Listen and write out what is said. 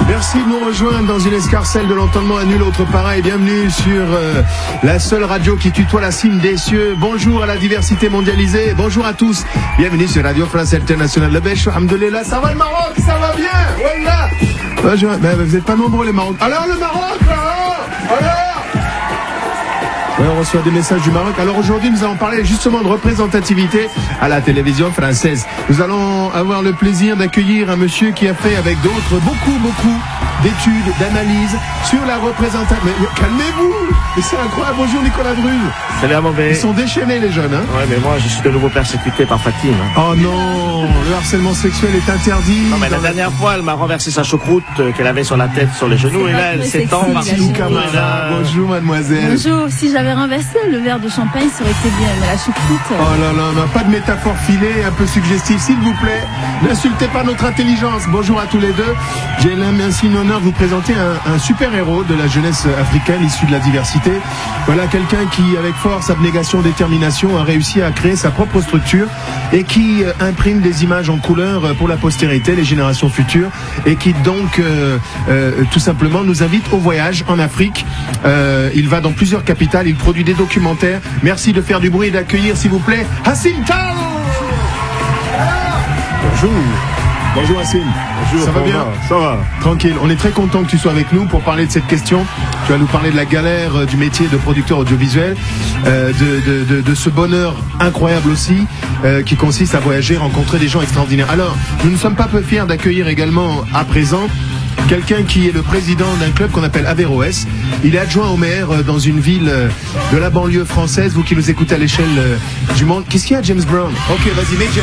Merci de nous rejoindre dans une escarcelle de l'entendement à nul autre pareil. Bienvenue sur la seule radio qui tutoie la cime des cieux. Bonjour à la diversité mondialisée. Bonjour à tous. Bienvenue sur Radio France Internationale. Le Bech, alhamdoulilah. Ça va le Maroc? Ça va bien? Voilà. Ben, vous n'êtes pas nombreux les Maroc. Alors le Maroc là, alors ouais, on reçoit des messages du Maroc. Alors aujourd'hui, nous allons parler justement de représentativité à la télévision française. Nous allons avoir le plaisir d'accueillir un monsieur qui a fait avec d'autres beaucoup d'études, d'analyses sur la représentation. Mais calmez-vous, mais c'est incroyable. Bonjour Nicolas Druze. Salut à mauvais. Ils sont déchaînés les jeunes, hein. Ouais, mais moi je suis de nouveau persécuté par Fatine. Oh non, le harcèlement sexuel est interdit. Non mais la dernière fois, elle m'a renversé sa choucroute qu'elle avait sur la tête, sur les genoux, et là elle s'étend par Bonjour mademoiselle. Bonjour, si j'avais renversé le verre de champagne, ça aurait été bien, mais la choucroute... Oh là là, on n'a pas de métaphore filée, un peu suggestive, s'il vous plaît. N'insultez pas notre intelligence. Bonjour à tous les deux. J'ai l'insigne honneur de vous présenter un super-héros de la jeunesse africaine issu de la diversité. Voilà quelqu'un qui, avec force, abnégation, détermination, a réussi à créer sa propre structure et qui imprime des images en couleur pour la postérité, les générations futures, et qui donc tout simplement nous invite au voyage en Afrique. Il va dans plusieurs capitales, il produit des documentaires. Merci de faire du bruit et d'accueillir, s'il vous plaît, Hassim Tall. Bonjour. Bonjour Hassim. Bonjour. Ça va bien? Ça va. Tranquille. On est très content que tu sois avec nous pour parler de cette question. Tu vas nous parler de la galère du métier de producteur audiovisuel, de ce bonheur incroyable aussi, qui consiste à voyager, rencontrer des gens extraordinaires. Alors, nous ne sommes pas peu fiers d'accueillir également à présent quelqu'un qui est le président d'un club qu'on appelle Averroès. Il est adjoint au maire dans une ville de la banlieue française. Vous qui nous écoutez à l'échelle du monde. Qu'est-ce qu'il y a, James Brown? Ok, vas-y, mets James